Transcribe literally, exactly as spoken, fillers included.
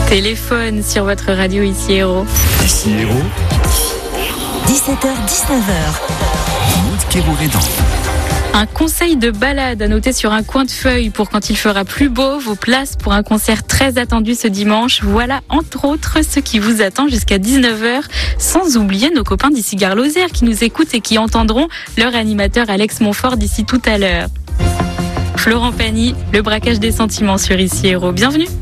Téléphone sur votre radio ici Héros. Ici Héros. dix-sept heures dix-neuf heures. Maud Kérourédan. Un conseil de balade à noter sur un coin de feuille pour quand il fera plus beau, vos places pour un concert très attendu ce dimanche. Voilà entre autres ce qui vous attend jusqu'à dix-neuf heures, sans oublier nos copains d'ici Gare Lozère qui nous écoutent et qui entendront leur animateur Alex Montfort d'ici tout à l'heure. Florent Pagny, le braquage des sentiments sur Ici Héros. Bienvenue.